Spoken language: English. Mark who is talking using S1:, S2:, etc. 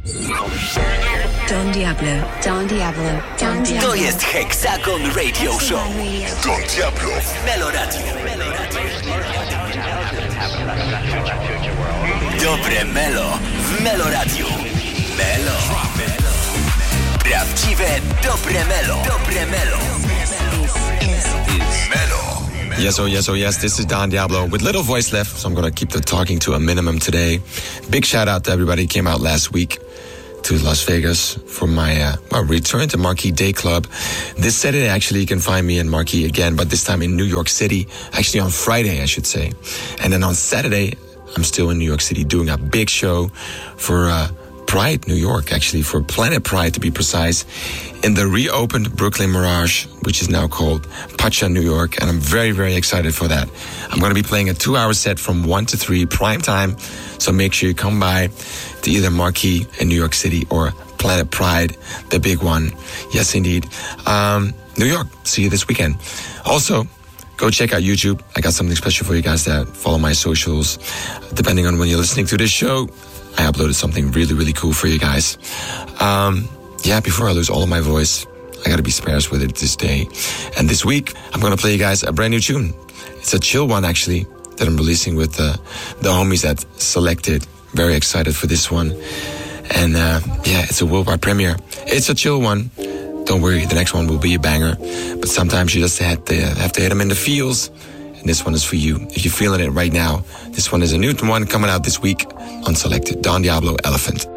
S1: Don Diablo. Don Diablo. Don Diablo.
S2: To jest Hexagon Radio Show.
S3: Don Diablo
S2: w Melo Radio. Dobre Melo w Melo Radio. Melo. Prawdziwe dobre Melo. Dobre Melo.
S3: Melo.
S4: Yes, oh yes, oh yes, this is Don Diablo with little voice left, so I'm going to keep the talking to a minimum today. Big shout out to everybody who came out last week to Las Vegas for my return to Marquee Day Club. This Saturday, actually, you can find me in Marquee again, but this time in New York City. Actually, on Friday, I should say. And then on Saturday, I'm still in New York City doing a big show for Pride, New York, actually, for Planet Pride, to be precise, in the reopened Brooklyn Mirage, which is now called Pacha, New York, and I'm very, very excited for that. I'm going to be playing a 2-hour set from 1 to 3, prime time, so make sure you come by to either Marquee in New York City or Planet Pride, the big one. Yes, indeed. New York, see you this weekend. Also, go check out YouTube. I got something special for you guys that follow my socials. Depending on when you're listening to this show, I uploaded something really, really cool for you guys. Before I lose all of my voice, I gotta be sparse with it this day. And this week, I'm gonna play you guys a brand new tune. It's a chill one, actually, that I'm releasing with the homies at Selected. Very excited for this one. And it's a worldwide premiere. It's a chill one. Don't worry, the next one will be a banger. But sometimes you just have to hit them in the feels. And this one is for you. If you're feeling it right now, this one is a new one coming out this week on Selected. Don Diablo, Elephant.